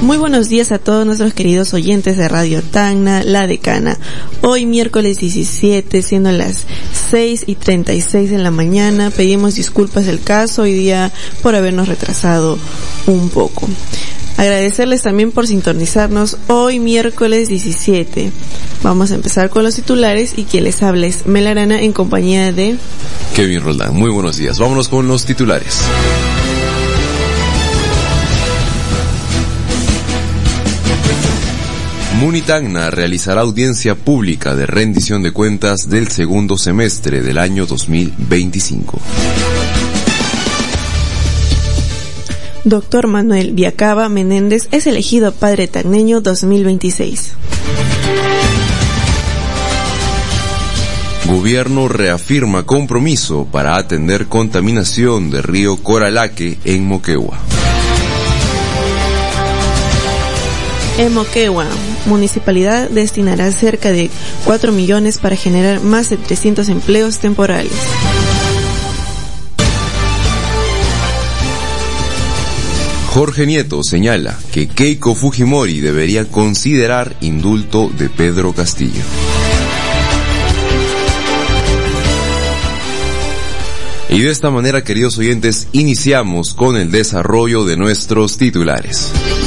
Muy buenos días a todos nuestros queridos oyentes de Radio Tacna, La Decana. Hoy miércoles 17, siendo las 6:36 de la mañana, pedimos disculpas del caso hoy día por habernos retrasado un poco. Agradecerles también por sintonizarnos hoy miércoles 17. Vamos a empezar con los titulares y quien les habla es Mel Arana en compañía de Kevin Roldán. Muy buenos días. Vámonos con los titulares. Munitacna realizará audiencia pública de rendición de cuentas del segundo semestre del año 2025. Doctor Manuel Viacaba Menéndez es elegido Padre Tacneño 2026. Gobierno reafirma compromiso para atender contaminación de río Coralaque en Moquegua. En Moquegua, municipalidad destinará cerca de 4 millones para generar más de 300 empleos temporales. Jorge Nieto señala que Keiko Fujimori debería considerar indulto de Pedro Castillo. Y de esta manera, queridos oyentes, iniciamos con el desarrollo de nuestros titulares.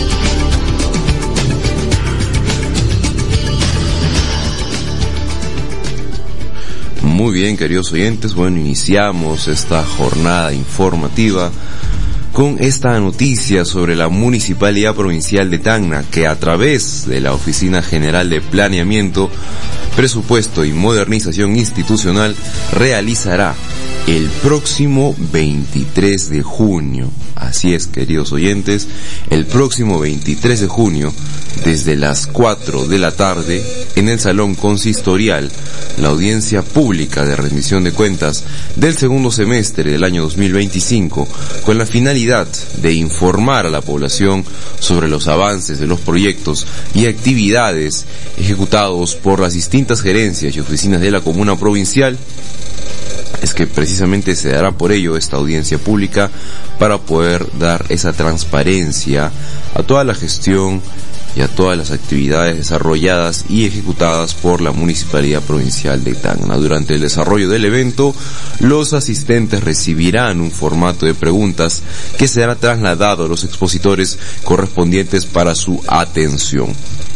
Muy bien, queridos oyentes, bueno, iniciamos esta jornada informativa con esta noticia sobre la Municipalidad Provincial de Tacna, que a través de la Oficina General de Planeamiento, Presupuesto y Modernización Institucional realizará el próximo 23 de junio. Así es, queridos oyentes, el próximo 23 de junio, desde las 4 de la tarde, en el Salón Consistorial, la audiencia pública de rendición de cuentas del segundo semestre del año 2025, con la finalidad de informar a la población sobre los avances de los proyectos y actividades ejecutados por las distintas gerencias y oficinas de la comuna provincial. Es que precisamente se dará por ello esta audiencia pública para poder dar esa transparencia a toda la gestión y a todas las actividades desarrolladas y ejecutadas por la Municipalidad Provincial de Tacna. Durante el desarrollo del evento, los asistentes recibirán un formato de preguntas que será trasladado a los expositores correspondientes para su atención.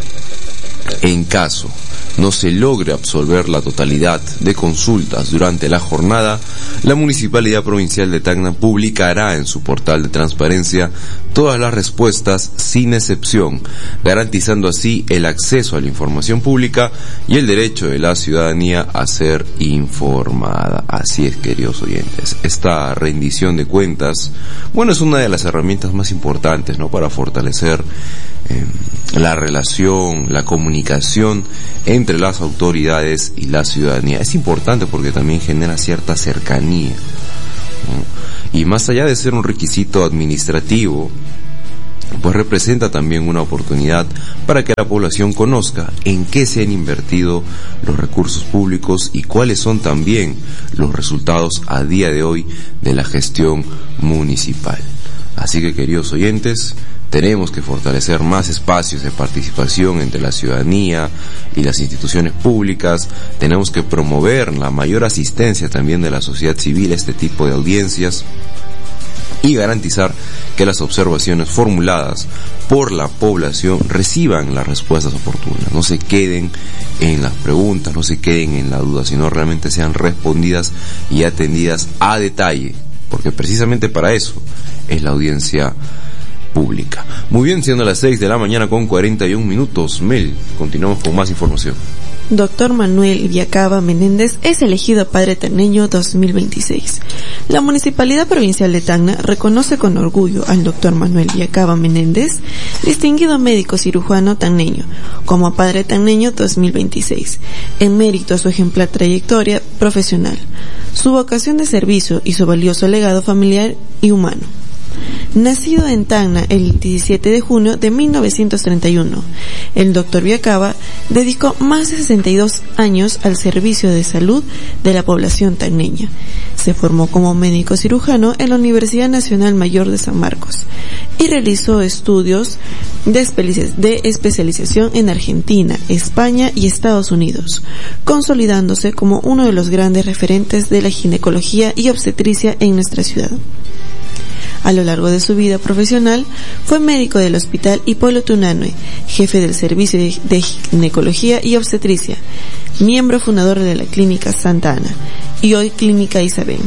En caso no se logre absolver la totalidad de consultas durante la jornada, la Municipalidad Provincial de Tacna publicará en su portal de transparencia todas las respuestas sin excepción, garantizando así el acceso a la información pública y el derecho de la ciudadanía a ser informada. Así es, queridos oyentes, esta rendición de cuentas, bueno, es una de las herramientas más importantes, ¿no?, para fortalecer la relación, la comunicación entre las autoridades y la ciudadanía. Es importante porque también genera cierta cercanía, ¿no? Y más allá de ser un requisito administrativo, pues representa también una oportunidad para que la población conozca en qué se han invertido los recursos públicos y cuáles son también los resultados a día de hoy de la gestión municipal. Así que, queridos oyentes, tenemos que fortalecer más espacios de participación entre la ciudadanía y las instituciones públicas. Tenemos que promover la mayor asistencia también de la sociedad civil a este tipo de audiencias y garantizar que las observaciones formuladas por la población reciban las respuestas oportunas. No se queden en las preguntas, no se queden en la duda, sino realmente sean respondidas y atendidas a detalle, porque precisamente para eso es la audiencia pública. Muy bien, siendo las 6 de la mañana con 41 minutos. Mel, continuamos con más información. Doctor Manuel Viacaba Menéndez es elegido Padre Tacneño 2026. La Municipalidad Provincial de Tacna reconoce con orgullo al Doctor Manuel Viacaba Menéndez, distinguido médico cirujano tacneño, como Padre Tacneño 2026, en mérito a su ejemplar trayectoria profesional, su vocación de servicio y su valioso legado familiar y humano. Nacido en Tacna el 17 de junio de 1931, el Dr. Viacaba dedicó más de 62 años al servicio de salud de la población tacneña. Se formó como médico cirujano en la Universidad Nacional Mayor de San Marcos y realizó estudios de especialización en Argentina, España y Estados Unidos, consolidándose como uno de los grandes referentes de la ginecología y obstetricia en nuestra ciudad. A lo largo de su vida profesional, fue médico del Hospital Hipólito Unanue, jefe del Servicio de Ginecología y Obstetricia, miembro fundador de la Clínica Santa Ana y hoy Clínica Isabel.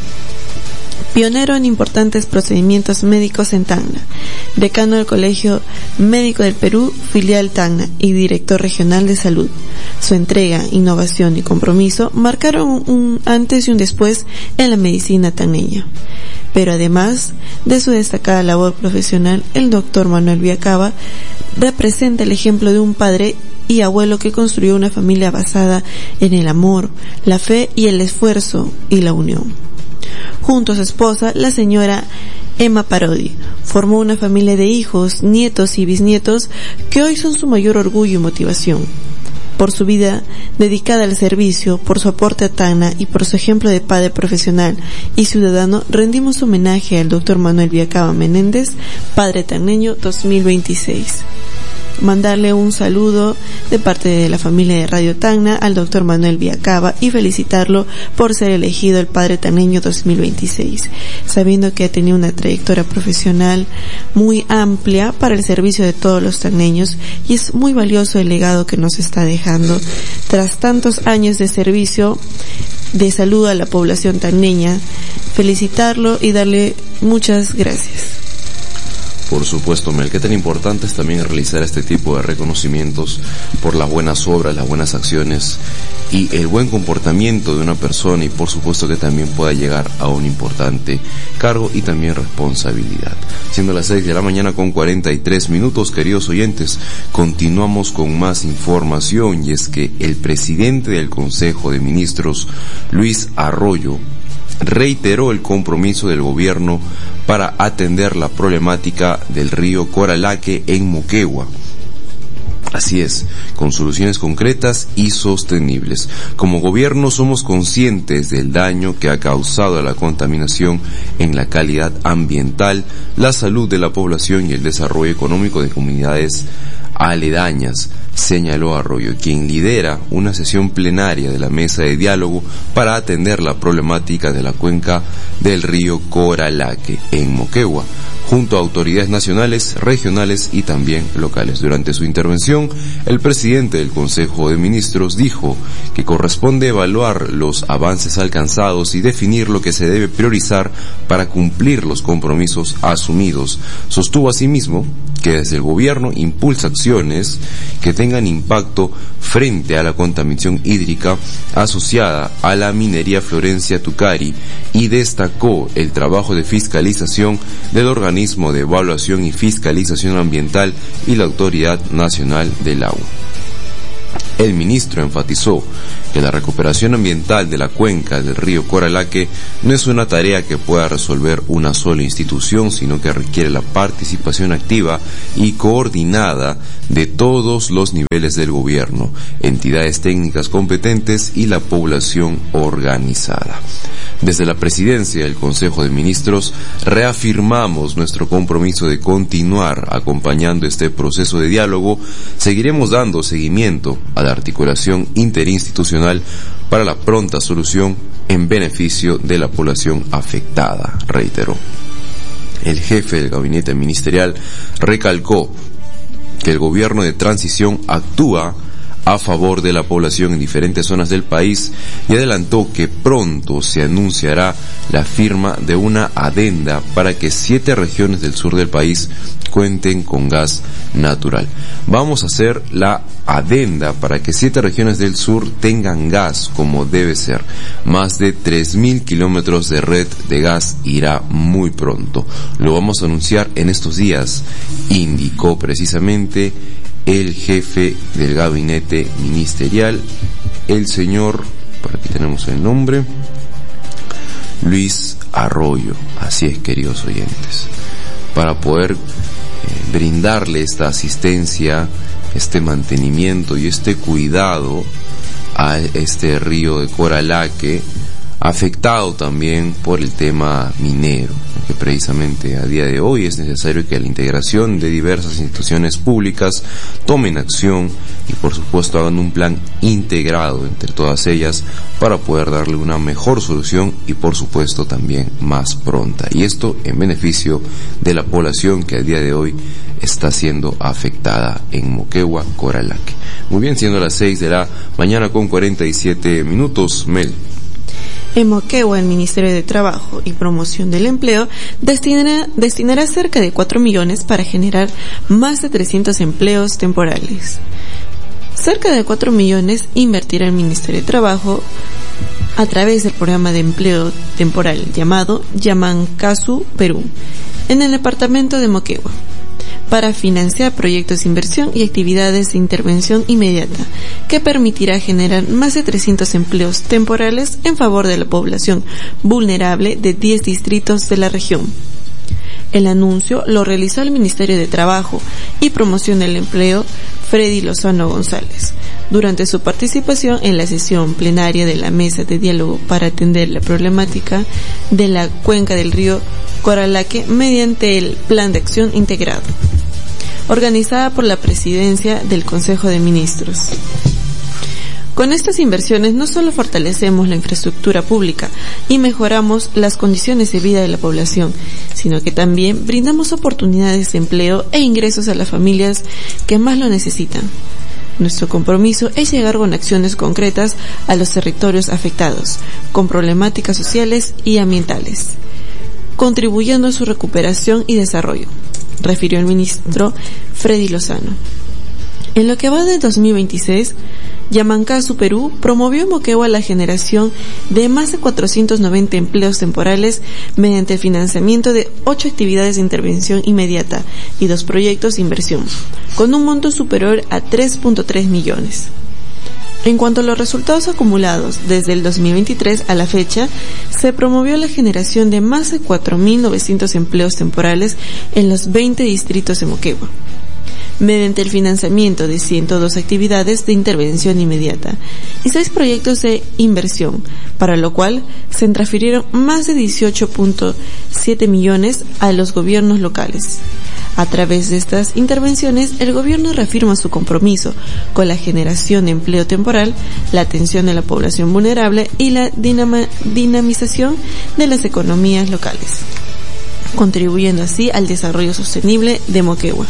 Pionero en importantes procedimientos médicos en Tacna, decano del Colegio Médico del Perú, filial Tacna y director regional de salud. Su entrega, innovación y compromiso marcaron un antes y un después en la medicina tacneña. Pero además de su destacada labor profesional, el doctor Manuel Viacaba representa el ejemplo de un padre y abuelo que construyó una familia basada en el amor, la fe y el esfuerzo y la unión. Junto a su esposa, la señora Emma Parodi, formó una familia de hijos, nietos y bisnietos que hoy son su mayor orgullo y motivación. Por su vida dedicada al servicio, por su aporte a Tacna y por su ejemplo de padre profesional y ciudadano, rendimos homenaje al Dr. Manuel Viacaba Menéndez, Padre Tacneño 2026. Mandarle un saludo de parte de la familia de Radio Tacna al Dr. Manuel Viacaba y felicitarlo por ser elegido el Padre Tacneño 2026, sabiendo que ha tenido una trayectoria profesional muy amplia para el servicio de todos los tacneños y es muy valioso el legado que nos está dejando tras tantos años de servicio de salud a la población tacneña. Felicitarlo y darle muchas gracias. Por supuesto, Mel, qué tan importante es también realizar este tipo de reconocimientos por las buenas obras, las buenas acciones y el buen comportamiento de una persona y por supuesto que también pueda llegar a un importante cargo y también responsabilidad. Siendo las 6 de la mañana con 43 minutos, queridos oyentes, continuamos con más información y es que el presidente del Consejo de Ministros, Luis Arroyo, reiteró el compromiso del gobierno para atender la problemática del río Coralaque en Moquegua. Así es, con soluciones concretas y sostenibles. Como gobierno somos conscientes del daño que ha causado la contaminación en la calidad ambiental, la salud de la población y el desarrollo económico de comunidades aledañas, señaló Arroyo, quien lidera una sesión plenaria de la mesa de diálogo para atender la problemática de la cuenca del río Coralaque en Moquegua, junto a autoridades nacionales, regionales y también locales. Durante su intervención, el presidente del Consejo de Ministros dijo que corresponde evaluar los avances alcanzados y definir lo que se debe priorizar para cumplir los compromisos asumidos. Sostuvo asimismo que desde el gobierno impulsa acciones que tengan impacto frente a la contaminación hídrica asociada a la minería Florencia Tucari y destacó el trabajo de fiscalización del organismo de evaluación y fiscalización ambiental y la Autoridad Nacional del Agua. El ministro enfatizó que la recuperación ambiental de la cuenca del río Coralaque no es una tarea que pueda resolver una sola institución, sino que requiere la participación activa y coordinada de todos los niveles del gobierno, entidades técnicas competentes y la población organizada. Desde la presidencia del Consejo de Ministros reafirmamos nuestro compromiso de continuar acompañando este proceso de diálogo. Seguiremos dando seguimiento a la articulación interinstitucional para la pronta solución en beneficio de la población afectada, reiteró. El jefe del gabinete ministerial recalcó que el gobierno de transición actúa a favor de la población en diferentes zonas del país y adelantó que pronto se anunciará la firma de una adenda para que 7 regiones del sur del país cuenten con gas natural. Vamos a hacer la adenda para que 7 regiones del sur tengan gas como debe ser. Más de 3.000 kilómetros de red de gas irá muy pronto. Lo vamos a anunciar en estos días, indicó precisamente el jefe del gabinete ministerial, el señor, por aquí tenemos el nombre, Luis Arroyo. Así es, queridos oyentes, para poder brindarle esta asistencia, este mantenimiento y este cuidado a este río de Coralaque, afectado también por el tema minero. que precisamente a día de hoy es necesario que la integración de diversas instituciones públicas tomen acción y por supuesto hagan un plan integrado entre todas ellas para poder darle una mejor solución y por supuesto también más pronta. Y esto en beneficio de la población que a día de hoy está siendo afectada en Moquegua, Coralaque. Muy bien, siendo las 6 de la mañana con 47 minutos, Mel. En Moquegua, el Ministerio de Trabajo y Promoción del Empleo destinará cerca de 4 millones para generar más de 300 empleos temporales. Cerca de 4 millones invertirá el Ministerio de Trabajo a través del programa de empleo temporal llamado Yamancasu Perú, en el departamento de Moquegua, para financiar proyectos de inversión y actividades de intervención inmediata, que permitirá generar más de 300 empleos temporales en favor de la población vulnerable de 10 distritos de la región. El anuncio lo realizó el Ministerio de Trabajo y Promoción del Empleo, Freddy Lozano González, durante su participación en la sesión plenaria de la Mesa de Diálogo para atender la problemática de la cuenca del río Coralaque mediante el Plan de Acción Integrado, organizada por la Presidencia del Consejo de Ministros. Con estas inversiones no solo fortalecemos la infraestructura pública y mejoramos las condiciones de vida de la población, sino que también brindamos oportunidades de empleo e ingresos a las familias que más lo necesitan. Nuestro compromiso es llegar con acciones concretas a los territorios afectados, con problemáticas sociales y ambientales, contribuyendo a su recuperación y desarrollo, refirió el ministro Freddy Lozano. En lo que va de 2026, Yamancasu Perú promovió en Moquegua la generación de más de 490 empleos temporales mediante el financiamiento de 8 actividades de intervención inmediata y 2 proyectos de inversión, con un monto superior a 3.3 millones. En cuanto a los resultados acumulados desde el 2023 a la fecha, se promovió la generación de más de 4.900 empleos temporales en los 20 distritos de Moquegua, mediante el financiamiento de 102 actividades de intervención inmediata y 6 proyectos de inversión, para lo cual se transfirieron más de 18.7 millones a los gobiernos locales. A través de estas intervenciones, el gobierno reafirma su compromiso con la generación de empleo temporal, la atención de la población vulnerable y la dinamización de las economías locales, contribuyendo así al desarrollo sostenible de Moquegua.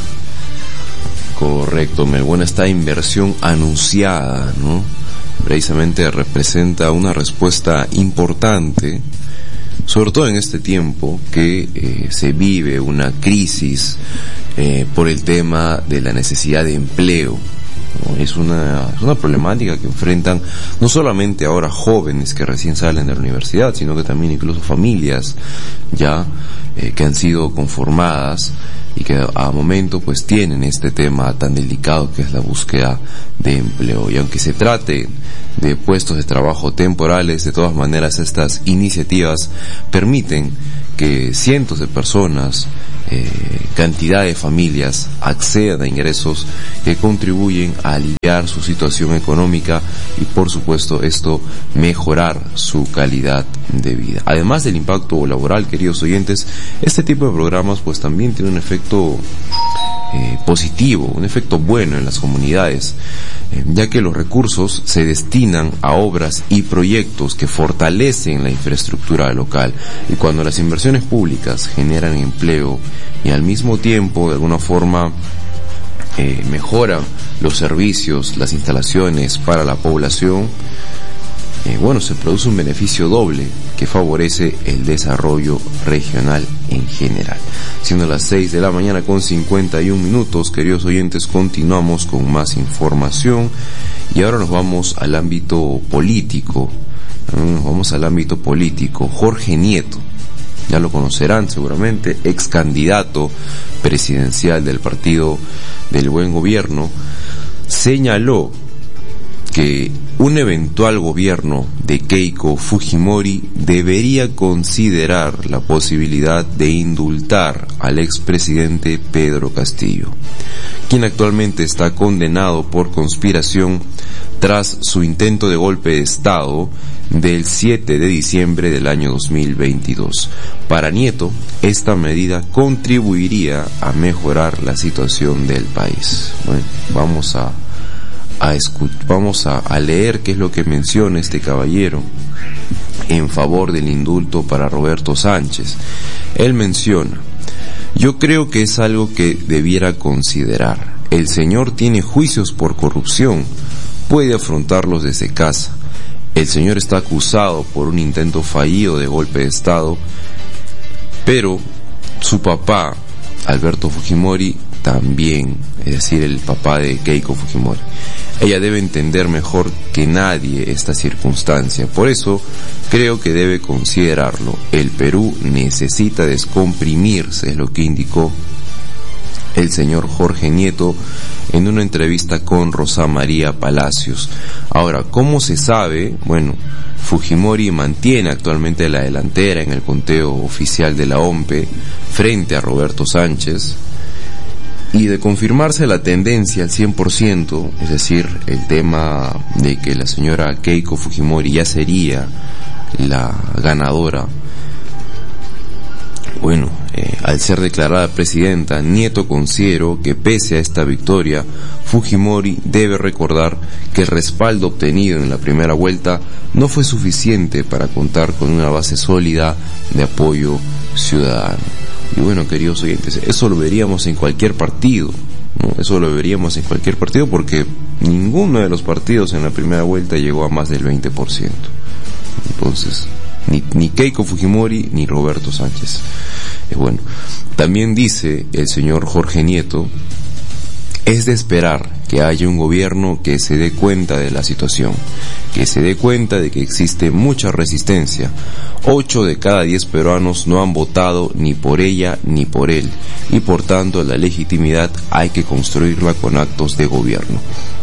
Correcto, Melbuena, esta inversión anunciada, ¿no? Precisamente representa una respuesta importante, sobre todo en este tiempo que se vive una crisis por el tema de la necesidad de empleo, ¿no? Es una problemática que enfrentan no solamente ahora jóvenes que recién salen de la universidad, sino que también incluso familias ya que han sido conformadas y que a momento pues tienen este tema tan delicado que es la búsqueda de empleo. Y aunque se trate de puestos de trabajo temporales, de todas maneras estas iniciativas permiten que cientos de personas, cantidad de familias accedan a ingresos que contribuyen a aliviar su situación económica y por supuesto esto mejorar su calidad de vida. Además del impacto laboral, queridos oyentes, este tipo de programas pues también tiene un efecto positivo, un efecto bueno en las comunidades, ya que los recursos se destinan a obras y proyectos que fortalecen la infraestructura local, y cuando las inversiones públicas generan empleo y al mismo tiempo de alguna forma mejoran los servicios, las instalaciones para la población, se produce un beneficio doble que favorece el desarrollo regional en general. Siendo las 6 de la mañana con 51 minutos, queridos oyentes, continuamos con más información y ahora nos vamos al ámbito político. Jorge Nieto, ya lo conocerán seguramente, ex candidato presidencial del Partido del Buen Gobierno, señaló que un eventual gobierno de Keiko Fujimori debería considerar la posibilidad de indultar al expresidente Pedro Castillo, quien actualmente está condenado por conspiración tras su intento de golpe de Estado del 7 de diciembre del año 2022. Para Nieto, esta medida contribuiría a mejorar la situación del país. Bueno, vamos a leer qué es lo que menciona este caballero en favor del indulto para Roberto Sánchez. Él menciona: yo creo que es algo que debiera considerar. El señor tiene juicios por corrupción, puede afrontarlos desde casa. El señor está acusado por un intento fallido de golpe de Estado, pero su papá, Alberto Fujimori, también, es decir, el papá de Keiko Fujimori. Ella debe entender mejor que nadie esta circunstancia. Por eso creo que debe considerarlo. El Perú necesita descomprimirse, es lo que indicó el señor Jorge Nieto en una entrevista con Rosa María Palacios. Ahora, ¿cómo se sabe? Bueno, Fujimori mantiene actualmente la delantera en el conteo oficial de la OMPE frente a Roberto Sánchez. Y de confirmarse la tendencia al 100%, es decir, el tema de que la señora Keiko Fujimori ya sería la ganadora, bueno, al ser declarada presidenta, Nieto consideró que pese a esta victoria, Fujimori debe recordar que el respaldo obtenido en la primera vuelta no fue suficiente para contar con una base sólida de apoyo ciudadano. Y bueno, queridos oyentes, eso lo veríamos en cualquier partido, ¿no? Eso lo veríamos en cualquier partido porque ninguno de los partidos en la primera vuelta llegó a más del 20%. Entonces, ni Keiko Fujimori ni Roberto Sánchez. Bueno, también dice el señor Jorge Nieto: es de esperar que haya un gobierno que se dé cuenta de la situación, que se dé cuenta de que existe mucha resistencia. 8 de cada 10 peruanos no han votado ni por ella ni por él, y por tanto la legitimidad hay que construirla con actos de gobierno.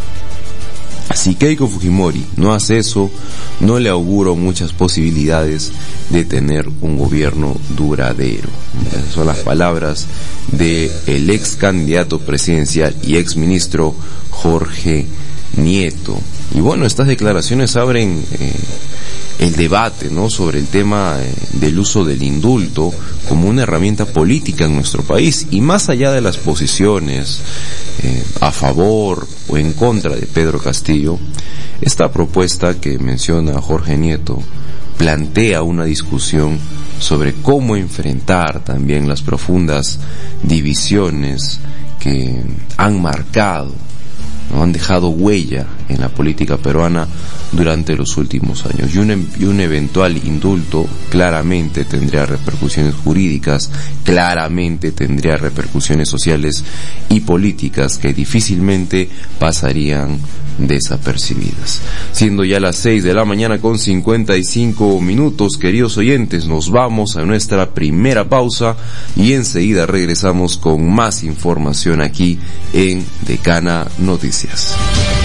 Si Keiko Fujimori no hace eso, no le auguro muchas posibilidades de tener un gobierno duradero. Esas son las palabras del ex candidato presidencial y ex ministro Jorge Nieto. Y bueno, estas declaraciones abren el debate, ¿no?, sobre el tema del uso del indulto como una herramienta política en nuestro país, y más allá de las posiciones a favor o en contra de Pedro Castillo, esta propuesta que menciona Jorge Nieto plantea una discusión sobre cómo enfrentar también las profundas divisiones que han marcado, ¿no?, han dejado huella en la política peruana durante los últimos años. Y un eventual indulto claramente tendría repercusiones jurídicas, claramente tendría repercusiones sociales y políticas que difícilmente pasarían desapercibidas. Siendo ya las 6 de la mañana con 55 minutos, queridos oyentes, nos vamos a nuestra primera pausa y enseguida regresamos con más información aquí en Decana Noticias.